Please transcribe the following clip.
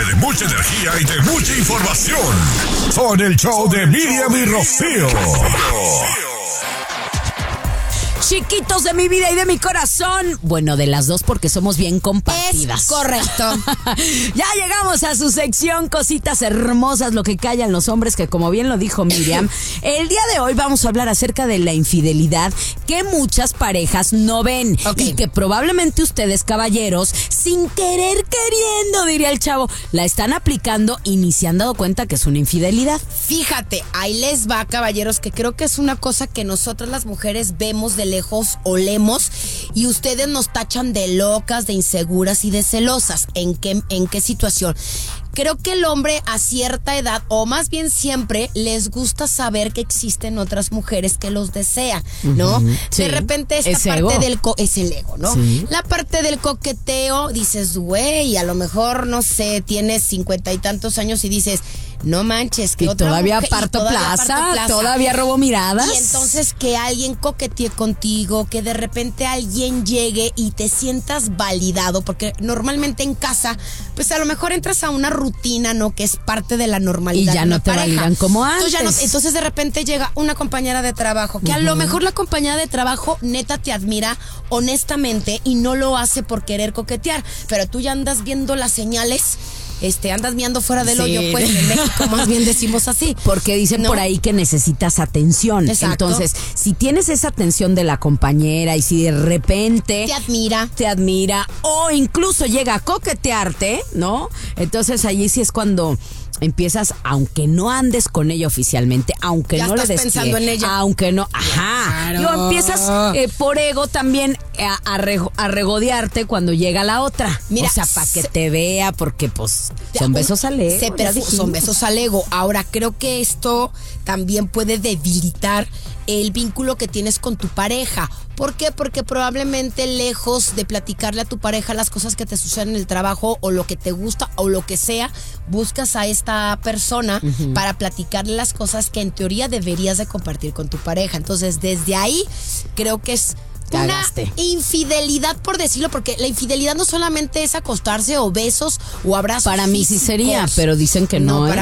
llenarte de mucha energía y de mucha información. Con el show de Miriam y Rocío. Chiquitos de mi vida y de mi corazón. Bueno, de las dos porque somos bien compartidas. Es correcto. Ya llegamos a su sección Cositas Hermosas, lo que callan los hombres, que como bien lo dijo Miriam, el día de hoy vamos a hablar acerca de la infidelidad que muchas parejas no ven. Okay. Y que probablemente ustedes, caballeros, sin querer queriendo, diría el chavo, la están aplicando y ni se han dado cuenta que es una infidelidad. Fíjate, ahí les va, caballeros, que creo que es una cosa que nosotras las mujeres vemos de lejos, olemos, y ustedes nos tachan de locas, de inseguras y de celosas. ¿En qué situación? Creo que el hombre a cierta edad, o más bien siempre, les gusta saber que existen otras mujeres que los desean, ¿no? Sí. De repente esta ¿Es parte ego? es el ego, ¿no? Sí. La parte del coqueteo, dices, güey, a lo mejor, no sé, tienes 50 y tantos años y dices, no manches, que Y otra todavía mujer, parto plaza, todavía robo miradas. Y entonces que alguien coquetee contigo, que de repente alguien llegue y te sientas validado, porque normalmente en casa, pues a lo mejor entras a una rutina, ¿no? Que es parte de la normalidad. Y ya de una no te pareja. validan como antes. Entonces de repente llega una compañera de trabajo, que a lo mejor la compañera de trabajo neta te admira honestamente y no lo hace por querer coquetear, pero tú ya andas viendo las señales. Andas mirando fuera del hoyo, pues en México más bien decimos así. Porque dicen por ahí que necesitas atención. Exacto. Entonces, si tienes esa atención de la compañera y si de repente te admira o incluso llega a coquetearte, ¿no? Entonces allí sí es cuando empiezas, aunque no andes con ella oficialmente, aunque ya no le des pensando pie, en ella, aunque no, ajá, claro. Empiezas por ego también a regodearte cuando llega la otra. Mira, o sea, para que te vea, porque pues son besos al ego. Son besos al ego. Ahora, creo que esto también puede debilitar el vínculo que tienes con tu pareja. ¿Por qué? Porque probablemente lejos de platicarle a tu pareja las cosas que te suceden en el trabajo o lo que te gusta o lo que sea, buscas a esta persona para platicarle las cosas que en teoría deberías de compartir con tu pareja. Entonces, desde ahí creo que es una infidelidad, por decirlo, porque la infidelidad no solamente es acostarse o besos o abrazos. Para mí sí sería, físicos. pero dicen que no, para